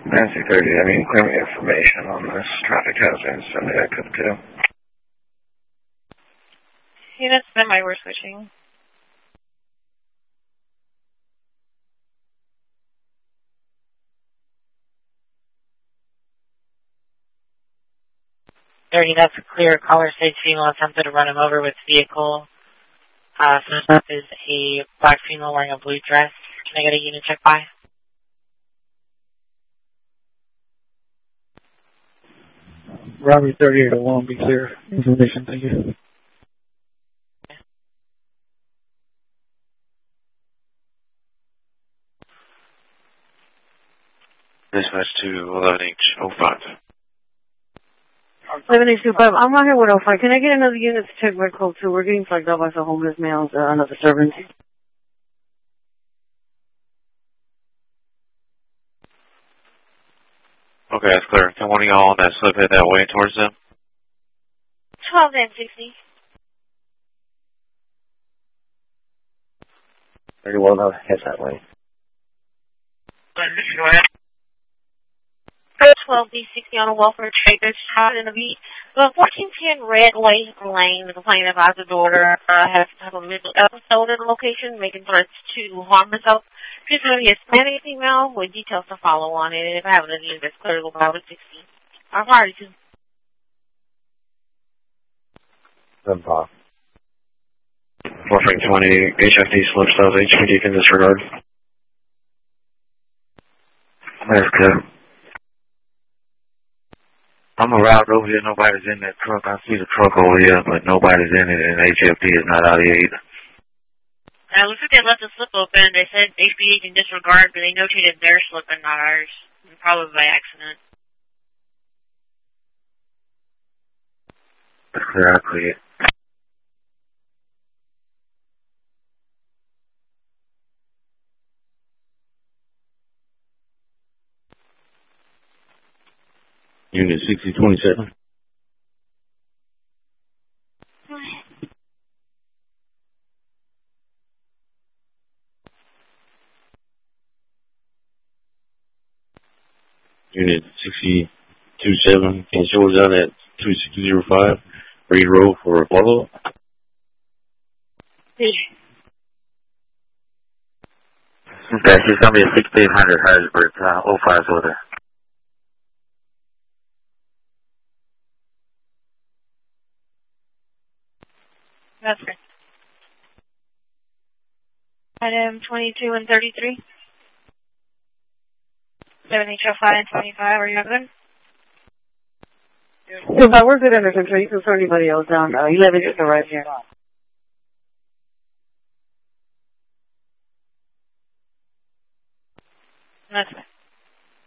Nancy 30, I mean, clear me information on this traffic hazard. Send me that code too. Units semi, we're switching. That's clear. Caller states female attempted to run him over with vehicle. Suspect is a black female wearing a blue dress. Can I get a unit check by? Robbery 3801, be clear. Information, thank you. Dispatch to 11H05. 11H25, I'm not here with 05. Can I get another unit to check my code too? We're getting flagged up by some homeless males, another servant. Okay, that's clear. Can one of y'all on that slip head that way towards them? 12 and 60. 31, head that way. Go ahead. 12B60 on a welfare trader shot in the beat. The 1410 Red Lane, the complainant about the daughter has a mental episode at the location, making threats to harm herself. She's going to be a Hispanic female with details to follow on it. And if I have an unit that's clear, we'll go with 60. I'm sorry, too. Good talk. 420, HFD slips those HPD can disregard. That's good. I'm around over here. Nobody's in that truck. I see the truck over here, but nobody's in it, and HFD is not out here either. It looks like they left the slip open. They said HPD can disregard, but they notated their slip and not ours. Probably by accident. Clear, I clear. Unit 6027. Unit 6027, can you show us out at 2605 Reed Road for a follow-up? Okay, she's going to be a 6800 Harrisburg, 05 order. That's good. Item 22 and 33. 7H05 and 25, are you good? If I work it under control, you can throw anybody else down. 11 just arrived here. That's good.